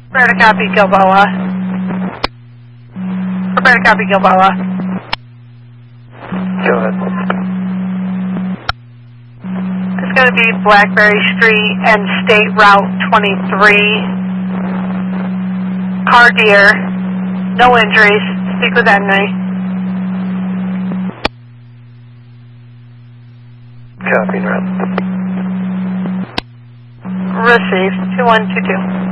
Prepare to copy Gilboa. Prepare to copy Gilboa. Go ahead. It's going to be Blackberry Street and State Route 23. Car deer. No injuries. Speak with Henry. Copy, route. Received. 2122.